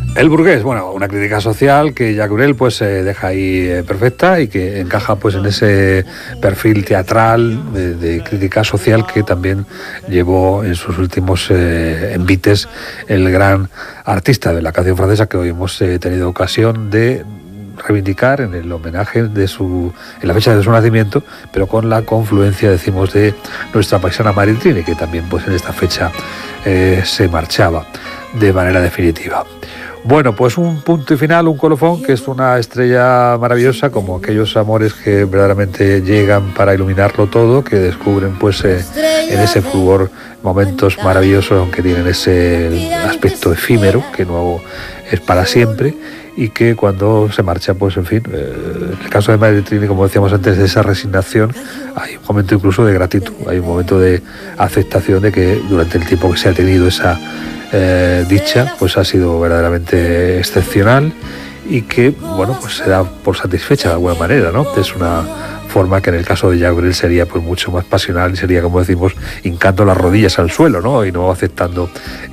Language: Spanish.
El burgués, bueno, una crítica social que Jacques Brel pues deja ahí perfecta y que encaja pues en ese perfil teatral de crítica social que también llevó en sus últimos envites el gran artista de la canción francesa que hoy hemos tenido ocasión de reivindicar en el homenaje en la fecha de su nacimiento, pero con la confluencia, decimos, de nuestra paisana Maritrini, que también pues en esta fecha se marchaba de manera definitiva. Bueno, pues un punto y final, un colofón, que es una estrella maravillosa, como aquellos amores que verdaderamente llegan para iluminarlo todo, que descubren pues en ese fulgor momentos maravillosos, aunque tienen ese aspecto efímero, que no es para siempre, y que cuando se marcha, pues en fin, en el caso de Maritrini, como decíamos antes, de esa resignación, hay un momento incluso de gratitud, hay un momento de aceptación de que durante el tiempo que se ha tenido esa dicha, pues ha sido verdaderamente excepcional y que, bueno, pues se da por satisfecha de alguna manera, ¿no? Es una forma que en el caso de Jacques Brel sería pues mucho más pasional y sería, como decimos, hincando las rodillas al suelo, ¿no? Y no aceptando